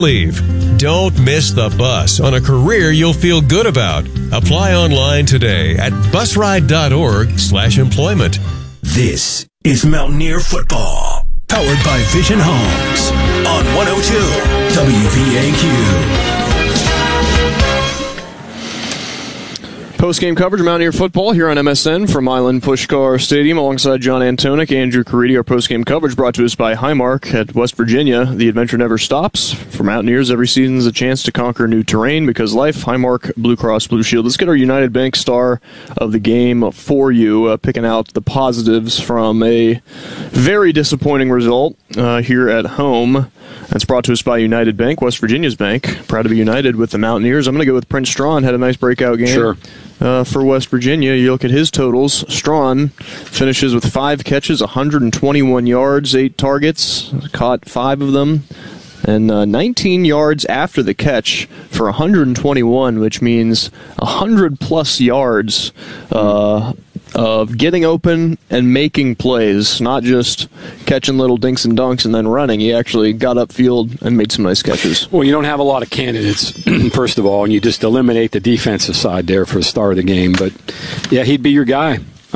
Leave. Don't miss the bus on a career you'll feel good about. Apply online today at busride.org/employment. This is Mountaineer Football, powered by Vision Homes on 102 WVAQ. Post-game coverage of Mountaineer Football here on MSN from Milan Puskar Stadium alongside John Antonik, Andrew Caridi. Our post-game coverage brought to us by Highmark at West Virginia. The adventure never stops. For Mountaineers, every season is a chance to conquer new terrain because life. Highmark Blue Cross Blue Shield. Let's get our United Bank star of the game for you, picking out the positives from a very disappointing result here at home. That's brought to us by United Bank, West Virginia's bank. Proud to be united with the Mountaineers. I'm going to go with Prince Strawn. Had a nice breakout game. Sure. For West Virginia. You look at his totals. Strawn finishes with 5 catches, 121 yards, 8 targets, caught 5 of them, and 19 yards after the catch for 121, which means 100-plus yards of getting open and making plays, not just catching little dinks and dunks and then running. He actually got upfield and made some nice catches. Well, you don't have a lot of candidates, first of all, and you just eliminate the defensive side there for the start of the game. But, yeah, he'd be your guy.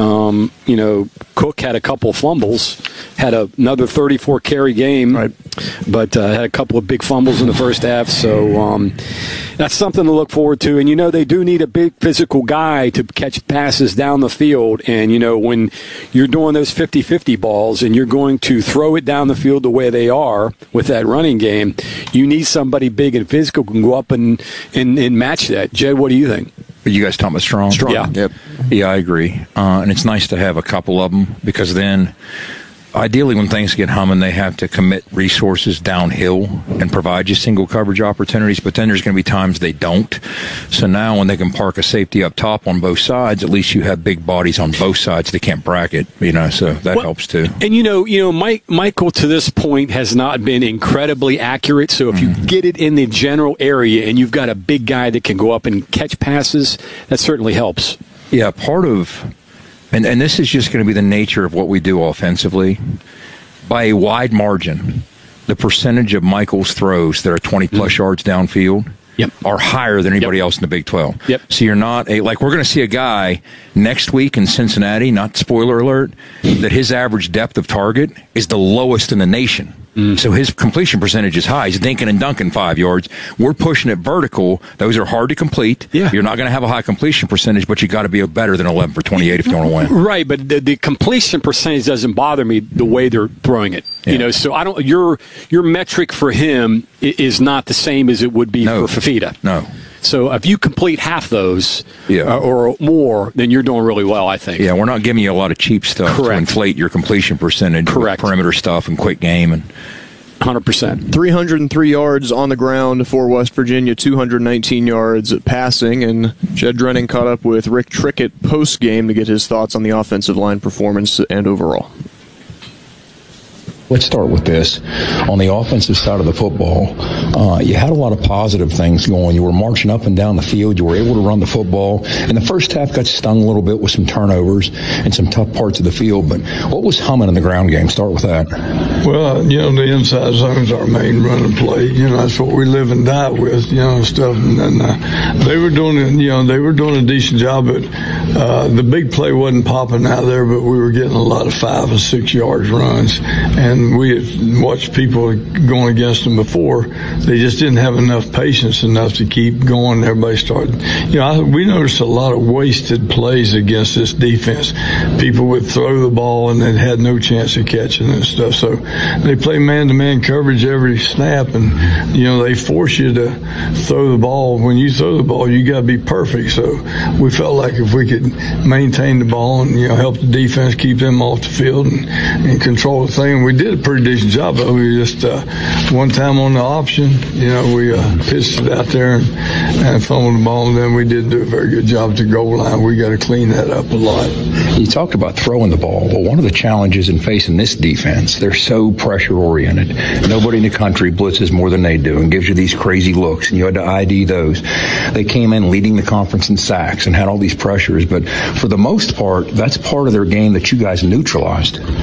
Cook had a couple of fumbles, had another 34-carry game, right, but had a couple of big fumbles in the first half. So that's something to look forward to. And, they do need a big physical guy to catch passes down the field. And, when you're doing those 50-50 balls and you're going to throw it down the field the way they are with that running game, you need somebody big and physical who can go up and match that. Jed, what do you think? Are you guys talking about Strong? Strong. Yeah. Yep. Yeah, I agree. And it's nice to have a couple of them because then, ideally, when things get humming, they have to commit resources downhill and provide you single coverage opportunities, but then there's going to be times they don't. So now when they can park a safety up top on both sides, at least you have big bodies on both sides. They can't bracket, so that helps too. And, Michael, to this point, has not been incredibly accurate. So if you get it in the general area and you've got a big guy that can go up and catch passes, that certainly helps. Yeah, part of... And this is just going to be the nature of what we do offensively. By a wide margin, the percentage of Michael's throws that are 20-plus yards downfield are higher than anybody else in the Big 12. Yep. So you're not we're going to see a guy next week in Cincinnati, not spoiler alert, that his average depth of target is the lowest in the nation. So his completion percentage is high. He's dinking and dunking 5 yards. We're pushing it vertical. Those are hard to complete. Yeah. You're not going to have a high completion percentage, but you got to be better than 11 for 28 if you want to win. Right, but the completion percentage doesn't bother me the way they're throwing it. Yeah. So I don't. Your metric for him is not the same as it would be for Fafita. No. So if you complete half those or more, then you're doing really well, I think. Yeah, we're not giving you a lot of cheap stuff to inflate your completion percentage. Correct. With perimeter stuff and quick game. And 100%. 303 yards on the ground for West Virginia, 219 yards passing, and Jed Drenning caught up with Rick Trickett post-game to get his thoughts on the offensive line performance and overall. Let's start with this. On the offensive side of the football, you had a lot of positive things going. You were marching up and down the field. You were able to run the football. In the first half, got stung a little bit with some turnovers and some tough parts of the field. But what was humming in the ground game? Start with that. Well, the inside zone's our main running play. That's what we live and die with, stuff. And they were doing a decent job. But the big play wasn't popping out there, but we were getting a lot of 5 and 6 yard runs. And we had watched people going against them before. They just didn't have enough patience enough to keep going. Everybody started. We noticed a lot of wasted plays against this defense. People would throw the ball and they had no chance of catching and stuff. So they play man-to-man coverage every snap, and they force you to throw the ball. When you throw the ball, you got to be perfect. So we felt like if we could maintain the ball and help the defense keep them off the field and control the thing, we did a pretty decent job. But we just one time on the option, we pitched it out there and fumbled the ball, and then we did do a very good job at the goal line. We got to clean that up a lot. You talked about throwing the ball. Well, one of the challenges in facing this defense, they're so pressure-oriented. Nobody in the country blitzes more than they do and gives you these crazy looks, and you had to ID those. They came in leading the conference in sacks and had all these pressures, but for the most part, that's part of their game that you guys neutralized.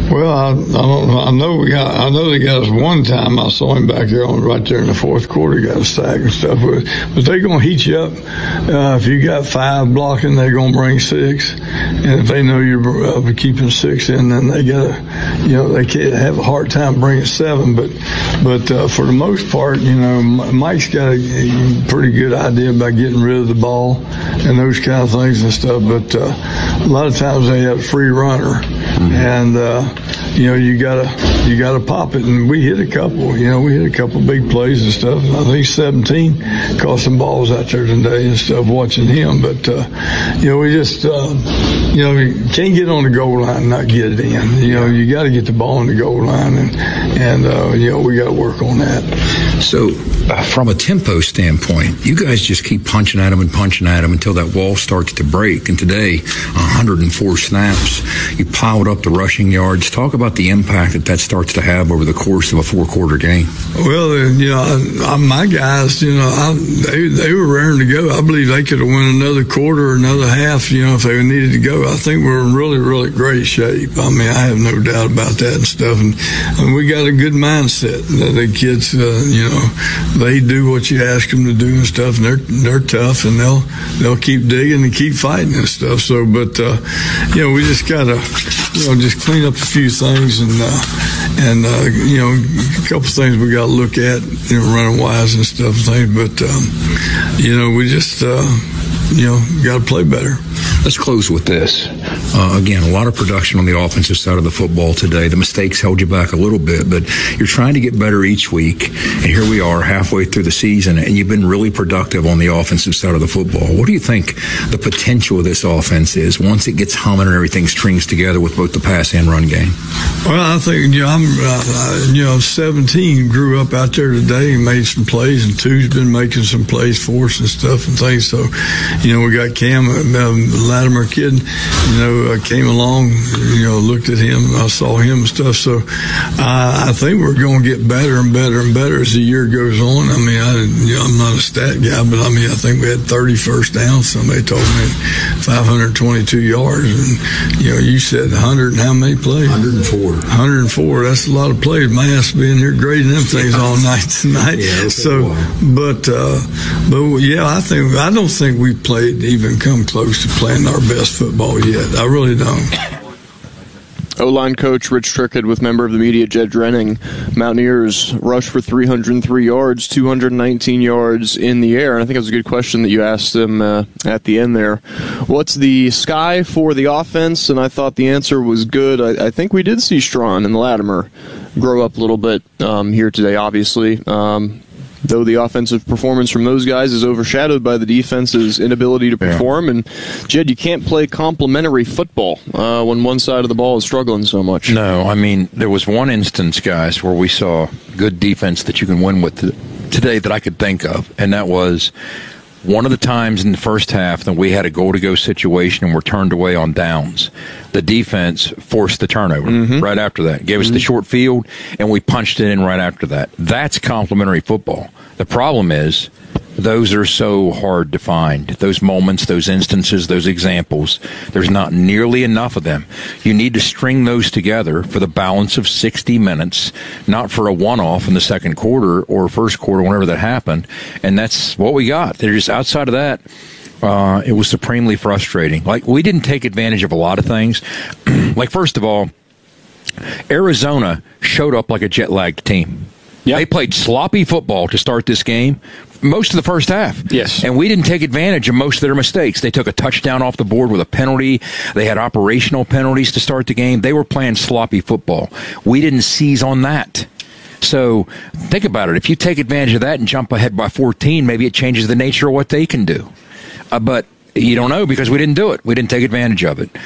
Well, I don't know. I know they got us one time. I saw him back there right there in the fourth quarter. He got a sack and stuff. But they're gonna heat you up. If you got 5 blocking, they're gonna bring 6. And if they know you're keeping 6 in, then they gotta, they can't have a hard time bringing 7. But for the most part, Mike's got a pretty good idea about getting rid of the ball and those kind of things and stuff. But a lot of times they have a free runner, and you gotta pop it. And we hit a couple. We hit a couple big plays and stuff. And I think 17 caught some balls out there today and stuff watching him. But we just you can't get on the goal line and not get it in. You got to get the ball on the goal line, and we got to work on that. So, from a tempo standpoint, you guys just keep punching at them until that wall starts to break. And today, 104 snaps, you piled up the rushing yards. Talk about the impact that starts to have over the course of a 4-quarter game. Well, my guys, they were raring to go. I believe they could have won another quarter or another half, if they needed to go. I think we're in really, really great shape. I mean, I have no doubt about that and stuff. And we got a good mindset. The kids, they do what you ask them to do and stuff, and they're tough, and they'll keep digging and keep fighting and stuff. So, but we just gotta just clean up a few things and a couple things we got to look at, running wise and stuff and things. But we just got to play better. Let's close with this. Again, a lot of production on the offensive side of the football today. The mistakes held you back a little bit, but you're trying to get better each week. And here we are halfway through the season, and you've been really productive on the offensive side of the football. What do you think the potential of this offense is once it gets humming and everything strings together with both the pass and run game? Well, I think, I'm 17, grew up out there today and made some plays, and 2's been making some plays for us and stuff and things. So, we got Cam, Latimer kid, came along, looked at him, I saw him and stuff. So I think we're going to get better and better and better as the year goes on. I mean, I'm not a stat guy, but I think we had 30 first downs. Somebody told me 522 yards, and you said 100 and how many plays? 104. That's a lot of plays. My ass being here grading them things all night tonight. Yeah, so, but yeah, I don't think we played even come close to playing our best football yet. I really don't. O-line coach Rich Trickett with member of the media Jed Drenning. Mountaineers rushed for 303 yards, 219 yards in the air. And I think it was a good question that you asked him at the end there. What's the sky for the offense? And I thought the answer was good. I think we did see Strawn and Latimer grow up a little bit here today, obviously. Though the offensive performance from those guys is overshadowed by the defense's inability to perform. And, Jed, you can't play complementary football when one side of the ball is struggling so much. No, I mean, there was one instance, guys, where we saw good defense that you can win with today that I could think of, and that was one of the times in the first half that we had a goal-to-go situation and were turned away on downs. The defense forced the turnover right after that. Gave us the short field, and we punched it in right after that. That's complementary football. The problem is those are so hard to find. Those moments, those instances, those examples, there's not nearly enough of them. You need to string those together for the balance of 60 minutes, not for a one-off in the second quarter or first quarter, whenever that happened. And that's what we got. They're just outside of that. It was supremely frustrating. Like, we didn't take advantage of a lot of things. Like, first of all, Arizona showed up like a jet-lagged team. Yep. They played sloppy football to start this game most of the first half. Yes. And we didn't take advantage of most of their mistakes. They took a touchdown off the board with a penalty. They had operational penalties to start the game. They were playing sloppy football. We didn't seize on that. So think about it. If you take advantage of that and jump ahead by 14, maybe it changes the nature of what they can do. But you don't know because we didn't do it. We didn't take advantage of it.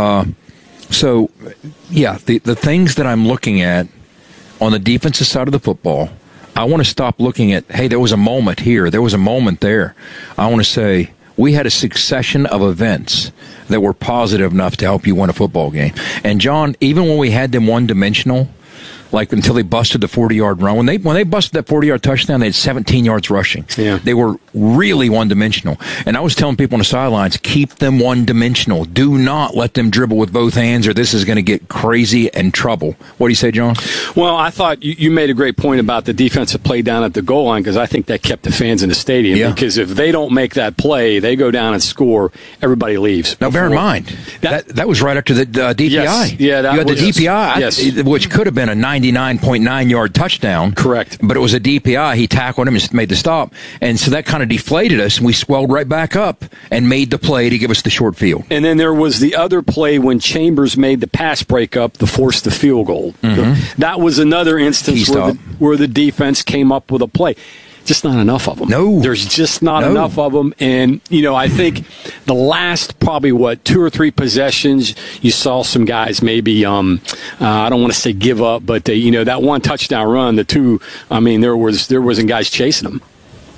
So, yeah, the things that I'm looking at on the defensive side of the football, I want to stop looking at, hey, there was a moment here, there was a moment there. I want to say we had a succession of events that were positive enough to help you win a football game. And, John, even when we had them one-dimensional, like until they busted the 40-yard run. When they busted that 40-yard touchdown, they had 17 yards rushing. Yeah. They were really one-dimensional. And I was telling people on the sidelines, keep them one-dimensional. Do not let them dribble with both hands, or this is going to get crazy and trouble. What do you say, John? Well, I thought you made a great point about the defensive play down at the goal line, because I think that kept the fans in the stadium. Yeah. Because if they don't make that play, they go down and score, everybody leaves. Now, bear in mind, that was right after the DPI. Yes. Yeah, you had the DPI, which could have been a 99.9-yard touchdown. Correct. But it was a DPI. He tackled him and made the stop. And so that kind of deflated us, and we swelled right back up and made the play to give us the short field. And then there was the other play when Chambers made the pass breakup to force the field goal. Mm-hmm. That was another instance where the defense came up with a play. Just not enough of them. No. There's just not enough of them. And, I think the last probably, 2 or 3 possessions, you saw some guys maybe, I don't want to say give up, but, that one touchdown run, the two, there wasn't guys chasing them.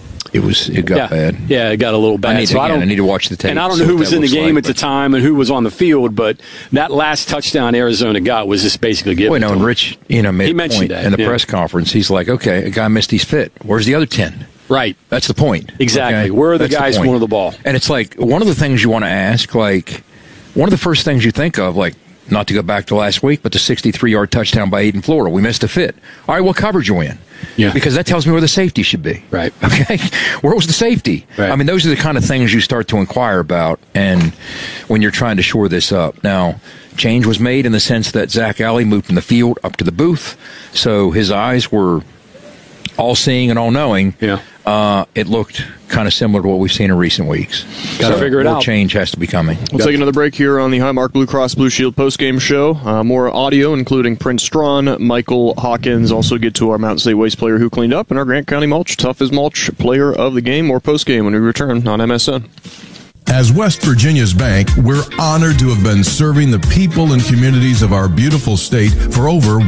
It got bad. Yeah, it got a little bad. I need to watch the tape. And I don't know who was in the game at the time and who was on the field, but that last touchdown Arizona got was just basically given. And Rich, made a point in the press conference. He's like, okay, a guy missed his fit. Where's the other 10? Right. That's the point. Exactly. Okay? Where are the guys going to the ball? And it's like one of the things you want to ask, like one of the first things you think of, like, not to go back to last week, but the 63-yard touchdown by Aiden Florida. We missed a fit. All right, what coverage you in? Yeah. Because that tells me where the safety should be. Right. Okay? Where was the safety? Right. Those are the kind of things you start to inquire about and when you're trying to shore this up. Now, change was made in the sense that Zach Alley moved from the field up to the booth, so his eyes were all-seeing and all-knowing. Yeah. It looked kind of similar to what we've seen in recent weeks. Got to figure it out. More change has to be coming. We'll take another break here on the Highmark Blue Cross Blue Shield postgame show. More audio, including Prince Strawn, Michael Hawkins. Also get to our Mountain State Waste player who cleaned up, and our Grant County Mulch, Tough as Mulch player of the game. More postgame when we return on MSN. As West Virginia's bank, we're honored to have been serving the people and communities of our beautiful state for over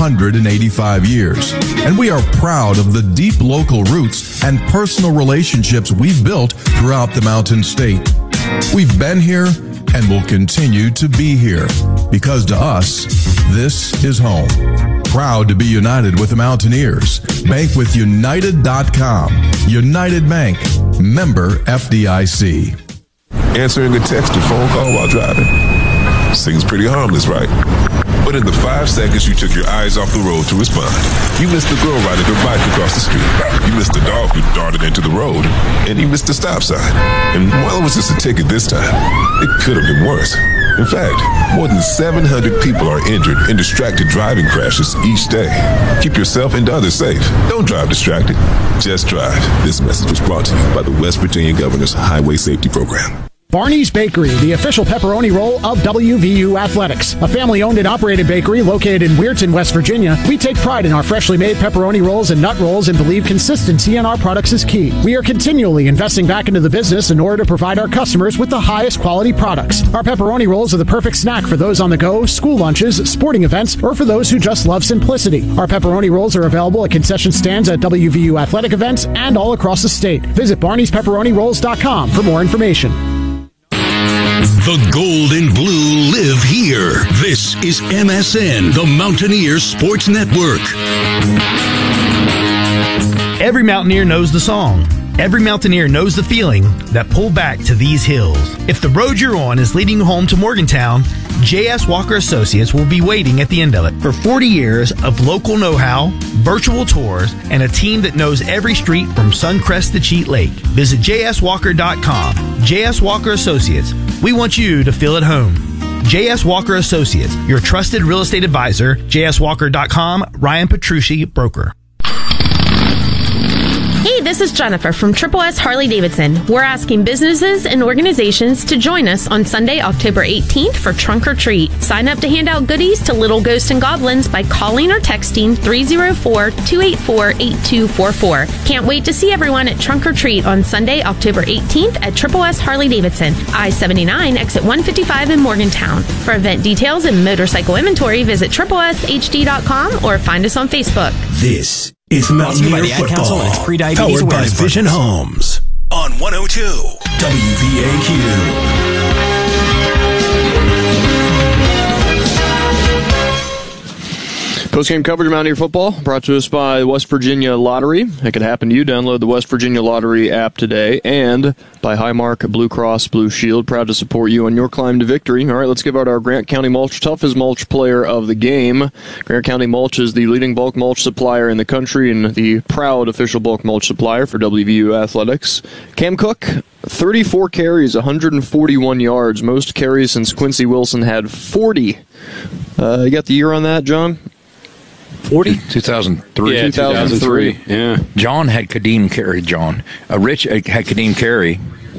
185 years. And we are proud of the deep local roots and personal relationships we've built throughout the Mountain State. We've been here and will continue to be here because to us, this is home. Proud to be united with the Mountaineers. Bank with United.com. United Bank. Member FDIC. Answering a text or phone call while driving seems pretty harmless, right? But in the 5 seconds you took your eyes off the road to respond, you missed the girl riding her bike across the street. You missed the dog who darted into the road. And you missed the stop sign. And while it was just a ticket this time, it could have been worse. In fact, more than 700 people are injured in distracted driving crashes each day. Keep yourself and others safe. Don't drive distracted. Just drive. This message was brought to you by the West Virginia Governor's Highway Safety Program. Barney's Bakery, the official pepperoni roll of WVU Athletics. A family-owned and operated bakery located in Weirton, West Virginia. We take pride in our freshly made pepperoni rolls and nut rolls and believe consistency in our products is key. We are continually investing back into the business in order to provide our customers with the highest quality products. Our pepperoni rolls are the perfect snack for those on the go, school lunches, sporting events, or for those who just love simplicity. Our pepperoni rolls are available at concession stands at WVU athletic events and all across the state. Visit Barney'sPepperoniRolls.com for more information. The gold and blue live here. This is MSN, the Mountaineer Sports Network. Every Mountaineer knows the song. Every Mountaineer knows the feeling that pull back to these hills. If the road you're on is leading you home to Morgantown, J.S. Walker Associates will be waiting at the end of it. For 40 years of local know-how, virtual tours, and a team that knows every street from Suncrest to Cheat Lake. Visit jswalker.com. J.S. Walker Associates. We want you to feel at home. J.S. Walker Associates, your trusted real estate advisor. jswalker.com. Ryan Petrucci, broker. Hey, this is Jennifer from Triple S Harley Davidson. We're asking businesses and organizations to join us on Sunday, October 18th for Trunk or Treat. Sign up to hand out goodies to little ghosts and goblins by calling or texting 304-284-8244. Can't wait to see everyone at Trunk or Treat on Sunday, October 18th at Triple S Harley Davidson, I-79, exit 155 in Morgantown. For event details and motorcycle inventory, visit tripleshd.com or find us on Facebook. This is Mountaineer Football, powered by Vision Homes on 102 WVAQ. Post-game coverage of Mountaineer football brought to us by West Virginia Lottery. It could happen to you. Download the West Virginia Lottery app today. And by Highmark Blue Cross Blue Shield, proud to support you on your climb to victory. All right, let's give out our Grant County Mulch Toughest Mulch Player of the Game. Grant County Mulch is the leading bulk mulch supplier in the country and the proud official bulk mulch supplier for WVU Athletics. Cam Cook, 34 carries, 141 yards, most carries since Quincy Wilson had 40. You got the year on that, John? 40? 2003. Yeah, 2003. Yeah. John had Kadeem Carey, Rich had Kadeem Carey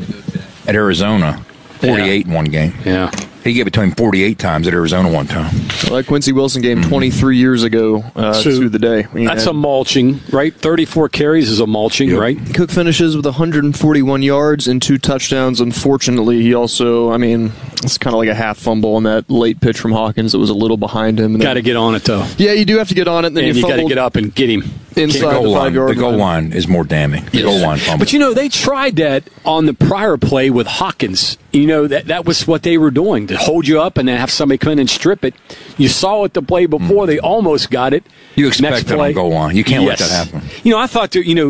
at Arizona, 48 in one game. Yeah. He gave it to him 48 times at Arizona one time. Well, that Quincy Wilson game 23 years ago to the day. That's a mulching, right? 34 carries is a mulching, right? Cook finishes with 141 yards and 2 touchdowns. Unfortunately, he also, it's kind of like a half fumble on that late pitch from Hawkins that was a little behind him. Got to get on it, though. Yeah, you do have to get on it. And then you got to get up and get him. Inside the 5-yard line. The goal line is more damning. The goal line fumble. But, they tried that on the prior play with Hawkins. That was what they were doing, to hold you up and then have somebody come in and strip it. You saw it the play before. They almost got it. You expect that on goal line. You can't let that happen. I thought,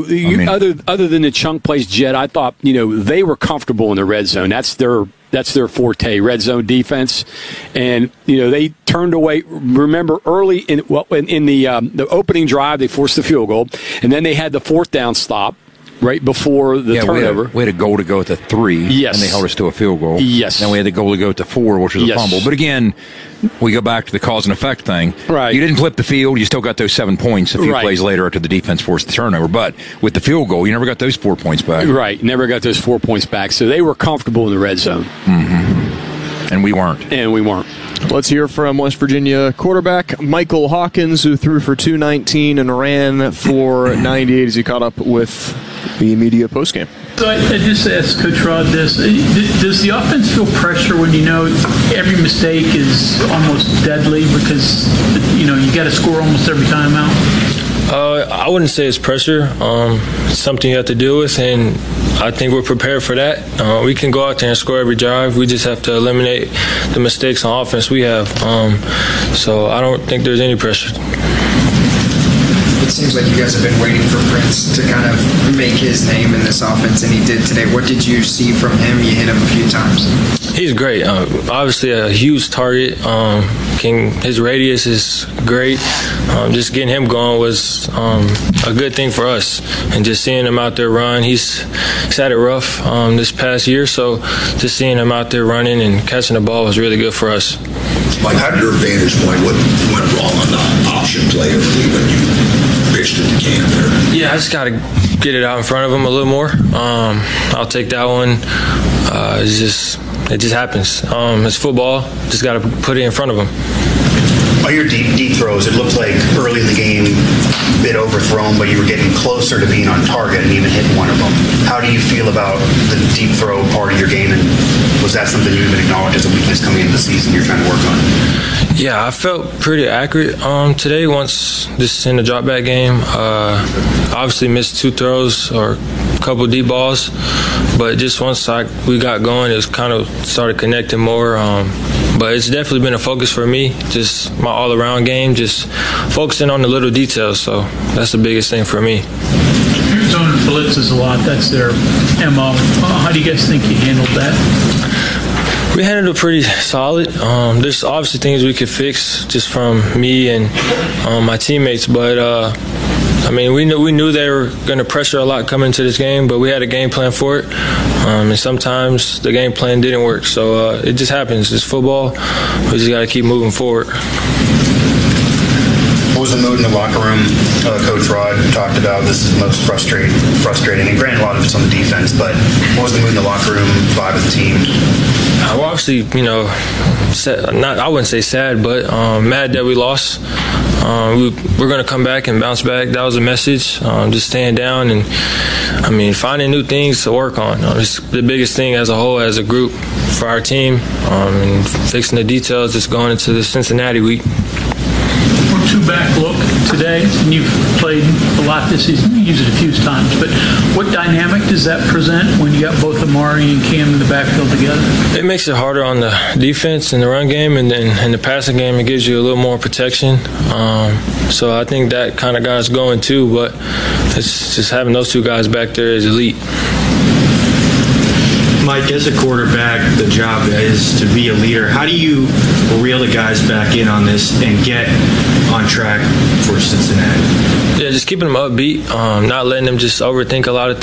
other than the chunk plays, Jed, I thought, they were comfortable in the red zone. That's their forte, red zone defense. And, they turned away. Remember, early in the opening drive, they forced the field goal. And then they had the 4th down stop right before the turnover. We had a goal to go at the 3. Yes. And they held us to a field goal. Yes. Then we had the goal to go at the 4, which was a fumble. But again, we go back to the cause and effect thing. Right. You didn't flip the field. You still got those 7 points a few plays later after the defense forced the turnover. But with the field goal, you never got those 4 points back. Right. Never got those 4 points back. So they were comfortable in the red zone. Mm-hmm. And we weren't. Let's hear from West Virginia quarterback Michael Hawkins, who threw for 219 and ran for 98 as he caught up with the media postgame. So I just asked Coach Rod this. Does the offense feel pressure when every mistake is almost deadly because, you got to score almost every time out? I wouldn't say it's pressure. It's something you have to deal with, and I think we're prepared for that. We can go out there and score every drive. We just have to eliminate the mistakes on offense we have. So I don't think there's any pressure. It seems like you guys have been waiting for Prince to kind of make his name in this offense, and he did today. What did you see from him? You hit him a few times. He's great. Obviously a huge target. His radius is great. Just getting him going was a good thing for us. And just seeing him out there run, he's had it rough this past year, so just seeing him out there running and catching the ball was really good for us. Mike, how did your vantage point, what went wrong on the option play early when you pitched it to Cam there? Yeah, I just got to get it out in front of him a little more. I'll take that one. It just happens. It's football. Just got to put it in front of him. On your deep throws, it looked like early in the game, a bit overthrown, but you were getting closer to being on target and even hitting one of them. How do you feel about the deep throw part of your game, and was that something you even acknowledged as a weakness coming into the season you're trying to work on? Yeah, I felt pretty accurate today once this in the drop back game. Obviously missed 2 throws or a couple deep balls, but just once we got going, it was kind of started connecting more. But it's definitely been a focus for me, just my all-around game, just focusing on the little details. So that's the biggest thing for me. Zone blitzes a lot. That's their MO. How do you guys think you handled that? We handled it pretty solid. There's obviously things we could fix just from me and my teammates, but we knew they were going to pressure a lot coming into this game, but we had a game plan for it. And sometimes the game plan didn't work. So it just happens. It's football. We just got to keep moving forward. What was the mood in the locker room? Coach Rod talked about this is most frustrating. And granted, a lot of it's on the defense, but what was the mood in the locker room, vibe of the team? Well, obviously, I wouldn't say sad, but mad that we lost. We're going to come back and bounce back. That was a message. Just staying down and, finding new things to work on. It's the biggest thing as a whole, as a group for our team, and fixing the details just going into the Cincinnati week. 2-back look today, and you've played a lot this season. You use it a few times, but dynamic does that present when you got both Amari and Cam in the backfield together? It makes it harder on the defense and the run game, and then in the passing game, it gives you a little more protection. So I think that kind of got us going too, but it's just having those two guys back there is elite. Mike, as a quarterback, the job is to be a leader. How do you reel the guys back in on this and get on track for Cincinnati? Yeah, just keeping them upbeat, not letting them just overthink a lot of things.